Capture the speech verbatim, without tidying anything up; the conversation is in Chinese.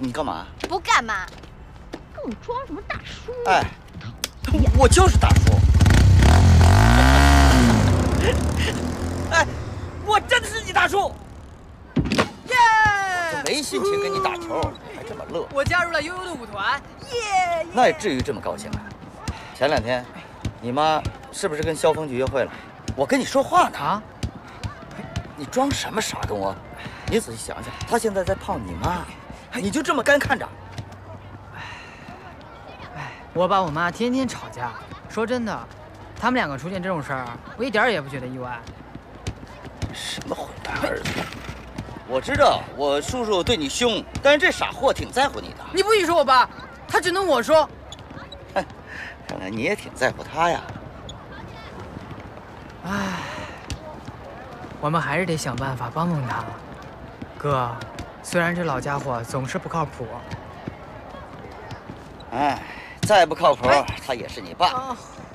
你干嘛？ 不干嘛， 跟我装什么大叔？ 哎，我就是大叔。哎，我真的是你大叔。耶！我没心情跟你打球，还这么乐。 我加入了悠悠的舞团，耶！ 那也至于这么高兴啊？前两天，你妈是不是跟消防局约会了？我跟你说话呢。啊？你装什么傻跟我？你仔细想想，她现在在泡你妈，你就这么干看着？ 哎，我爸我妈天天吵架。说真的，他们两个出现这种事儿，我一点也不觉得意外。 什么混蛋儿子！我知道我叔叔对你凶，但是这傻货挺在乎你的。 你不许说我爸，他只能我说。 哼，看来你也挺在乎他呀。 唉，我们还是得想办法帮帮他。哥，虽然这老家伙总是不靠谱。 哎，再不靠谱，他也是你爸。 啊